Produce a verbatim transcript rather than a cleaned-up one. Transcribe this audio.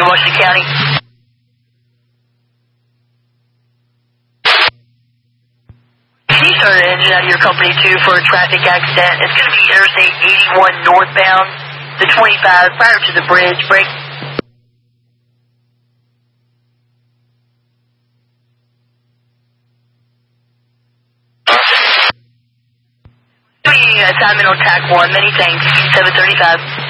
in Washington County. Can you start an engine out of your company two for a traffic accident? It's going to be Interstate eighty-one northbound, the twenty-five prior to the bridge. Break. Assignment on T A C one. Many thanks. seven thirty-five.